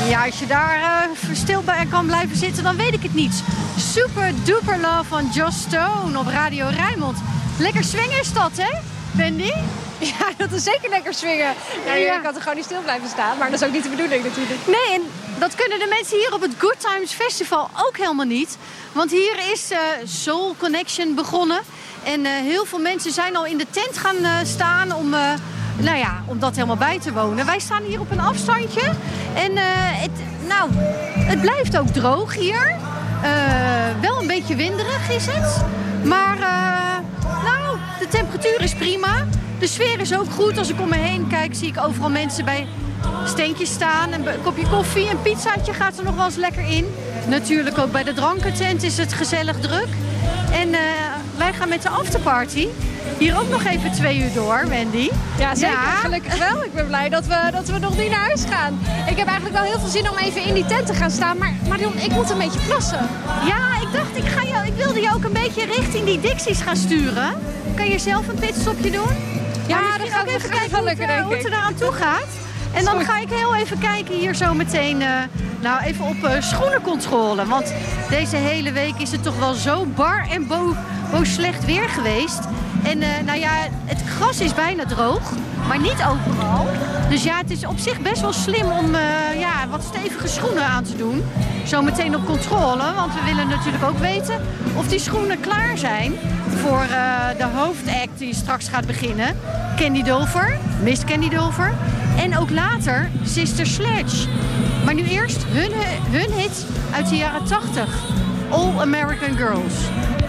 Ja, als je daar stil bij kan blijven zitten, dan weet ik het niet. Super Duper Love van Joss Stone op Radio Rijnmond. Lekker swingen is dat, hè, Wendy? Ja, dat is zeker lekker swingen. Ja, je kan er gewoon niet stil blijven staan, maar dat is ook niet de bedoeling natuurlijk. Nee, en dat kunnen de mensen hier op het Good Times Festival ook helemaal niet. Want hier is Soul Connection begonnen. En heel veel mensen zijn al in de tent gaan staan om dat helemaal bij te wonen. Wij staan hier op een afstandje. En het blijft ook droog hier. Wel een beetje winderig is het. Maar de temperatuur is prima. De sfeer is ook goed. Als ik om me heen kijk, zie ik overal mensen bij steentjes staan. Een kopje koffie, een pizzaatje gaat er nog wel eens lekker in. Natuurlijk ook bij de drankentent is het gezellig druk. En wij gaan met de afterparty hier ook nog even 2 uur door, Wendy. Ja, zeker. Ja. Gelukkig wel. Ik ben blij dat we nog niet naar huis gaan. Ik heb eigenlijk wel heel veel zin om even in die tent te gaan staan. Maar ik moet een beetje plassen. Ja, ik dacht, ik wilde je ook een beetje richting die Dixies gaan sturen. Kan je zelf een pitstopje doen? Ja, dan gaan we even kijken hoe het er aan toe gaat. En dan ga ik heel even kijken hier zo meteen even op schoenencontrole. Want deze hele week is het toch wel zo bar en bo slecht weer geweest. En het gras is bijna droog, maar niet overal. Dus ja, het is op zich best wel slim om wat stevige schoenen aan te doen. Zometeen op controle, want we willen natuurlijk ook weten of die schoenen klaar zijn voor de hoofdact die straks gaat beginnen. Candy Dulfer, Miss Candy Dulfer. En ook later Sister Sledge. Maar nu eerst hun hit uit de jaren 80. All American Girls.